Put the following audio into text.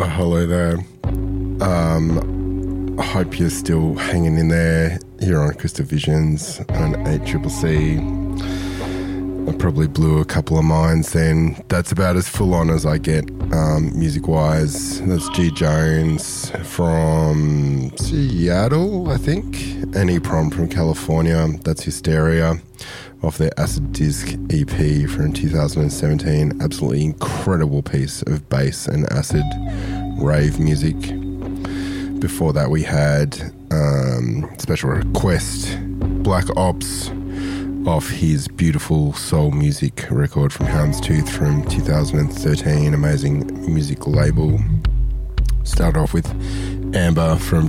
Hello there. I hope you're still hanging in there here on Crystal Visions on 8CCC. I probably blew a couple of minds then. That's about as full on as I get music-wise. That's G Jones from Seattle, I think, and E-Prom from California. That's Hysteria off their Acid Disc EP from 2017. Absolutely incredible piece of bass and acid rave music. Before that we had Special Request, Black Ops, off his beautiful soul music record from Houndstooth from 2013. Amazing music label. Started off with Amber from